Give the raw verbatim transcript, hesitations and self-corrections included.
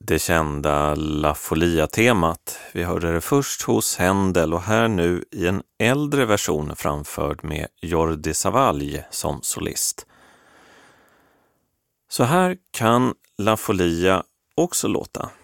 Det kända La Folia-temat. Vi hörde det först hos Händel och här nu i en äldre version framförd med Jordi Savall som solist. Så här kan La Folia också låta.